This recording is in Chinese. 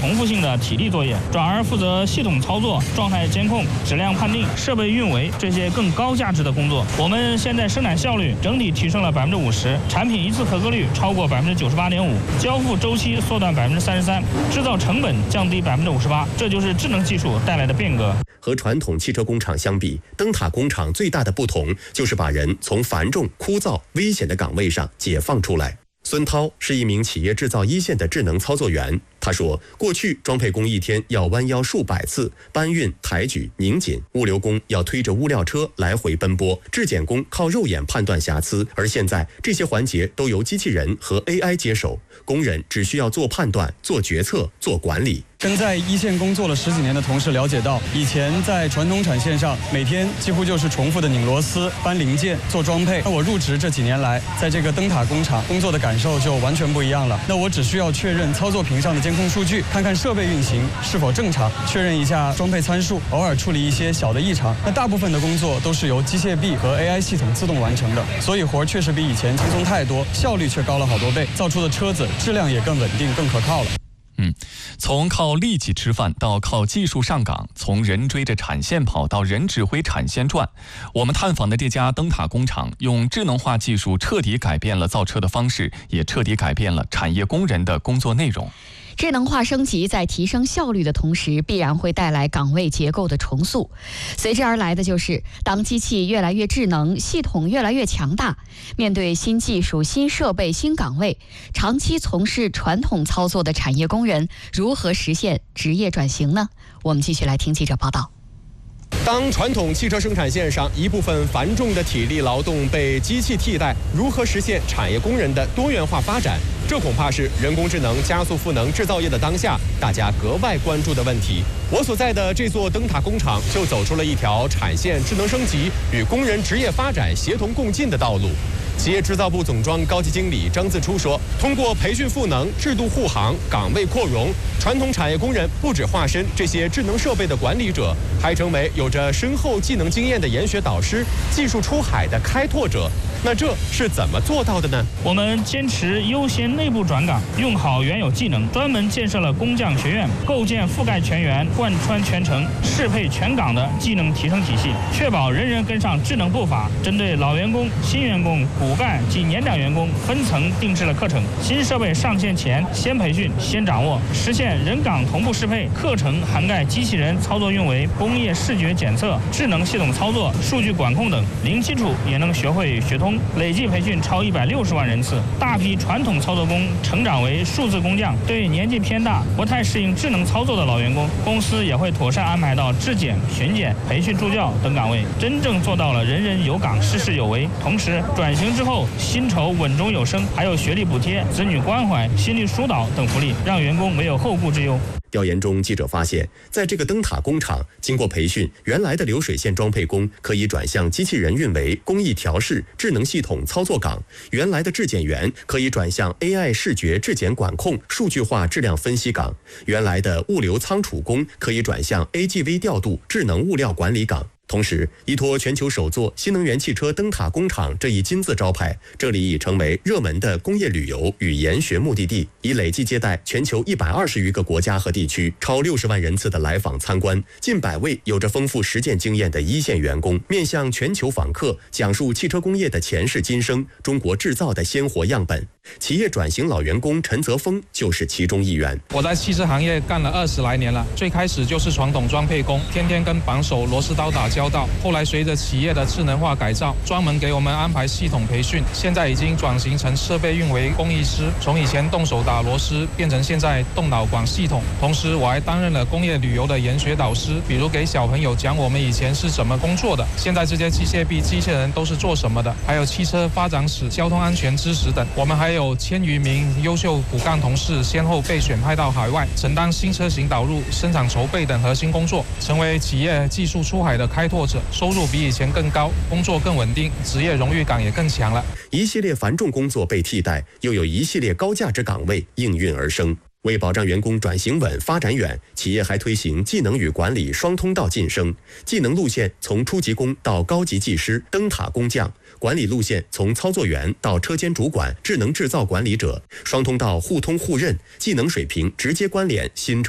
重复性的体力作业，转而负责系统操作、状态监控、质量判定、设备运维这些更高价值的工作。我们现在生产效率整体提升了50%，产品一次合格率超过98.5%，交付周期缩短33%，制造成本降低58%，这就是智能技术带来的变革。 和传统汽车工厂相比，灯塔工厂最大的不同就是把人从繁重、枯燥、危险的岗位上解放出来。孙涛是一名企业制造一线的智能操作员。他说，过去装配工一天要弯腰数百次，搬运、抬举、拧紧，物流工要推着物料车来回奔波，质检工靠肉眼判断瑕疵，而现在这些环节都由机器人和 AI 接手，工人只需要做判断、做决策、做管理。 跟在一线工作了10几年的同事了解到，以前在传统产线上，每天几乎就是重复的拧螺丝、搬零件、做装配。那我入职这几年来，在这个灯塔工厂工作的感受就完全不一样了。那我只需要确认操作屏上的监控数据，看看设备运行是否正常，确认一下装配参数，偶尔处理一些小的异常。那大部分的工作都是由机械臂和 AI 系统自动完成的，所以活确实比以前轻松太多，效率却高了好多倍，造出的车子质量也更稳定、更可靠了。 从靠力气吃饭到靠技术上岗，从人追着产线跑到人指挥产线转，我们探访的这家灯塔工厂用智能化技术彻底改变了造车的方式，也彻底改变了产业工人的工作内容。 智能化升级在提升效率的同时，必然会带来岗位结构的重塑。随之而来的就是，当机器越来越智能，系统越来越强大，面对新技术、新设备、新岗位，长期从事传统操作的产业工人如何实现职业转型呢？我们继续来听记者报道。 当传统汽车生产线上一部分繁重的体力劳动被机器替代，如何实现产业工人的多元化发展？这恐怕是人工智能加速赋能制造业的当下，大家格外关注的问题。我所在的这座灯塔工厂就走出了一条产线智能升级与工人职业发展协同共进的道路。企业制造部总装高级经理张自初说，通过培训赋能、制度护航、岗位扩容，传统产业工人不只化身这些智能设备的管理者，还成为有着深厚技能经验的研学导师、技术出海的开拓者。那这是怎么做到的呢？ 我们坚持优先内部转岗，用好原有技能，专门建设了工匠学院，构建覆盖全员、贯穿全程、适配全岗的技能提升体系，确保人人跟上智能步伐。针对老员工、新员工、骨干及年长员工分层定制了课程，新设备上线前先培训、先掌握，实现人岗同步适配。课程涵盖机器人操作运维、工业视觉检测、智能系统操作、数据管控等，零基础也能学会学通。累计培训超160万人次，大批传统操作工成长为数字工匠。对年纪偏大、不太适应智能操作的老员工，公司也会妥善安排到质检、巡检、培训助教等岗位，真正做到了人人有岗、事事有为。同时，转型之后薪酬稳中有升，还有学历补贴、子女关怀、心理疏导等福利，让员工没有后顾之忧。 调研中，记者发现，在这个灯塔工厂，经过培训，原来的流水线装配工可以转向机器人运维、工艺调试、智能系统操作岗；原来的质检员可以转向 AI 视觉质检管控、数据化质量分析岗；原来的物流仓储工可以转向 AGV 调度、智能物料管理岗。同时，依托全球首座新能源汽车灯塔工厂这一金字招牌，这里已成为热门的工业旅游与研学目的地，已累计接待全球120余个国家和地区，超60万人次的来访参观，近100位有着丰富实践经验的一线员工，面向全球访客讲述汽车工业的前世今生，中国制造的鲜活样本。企业转型老员工陈泽峰就是其中一员。 我在汽车行业干了20来年了，最开始就是传统装配工，天天跟扳手、螺丝刀打交道。后来随着企业的智能化改造，专门给我们安排系统培训，现在已经转型成设备运维工艺师，从以前动手打螺丝变成现在动脑管系统。同时我还担任了工业旅游的研学导师，比如给小朋友讲我们以前是怎么工作的，现在这些机械臂、机器人都是做什么的，还有汽车发展史、交通安全知识等。我们还有1000余名优秀骨干同事先后被选派到海外，承担新车型导入、生产筹备等核心工作，成为企业技术出海的开拓者，收入比以前更高，工作更稳定，职业荣誉感也更强了。 一系列繁重工作被替代，又有一系列高价值岗位应运而生。为保障员工转型稳、发展远，企业还推行技能与管理双通道晋升，技能路线从初级工到高级技师、灯塔工匠，管理路线从操作员到车间主管、智能制造管理者，双通道互通互认，技能水平直接关联新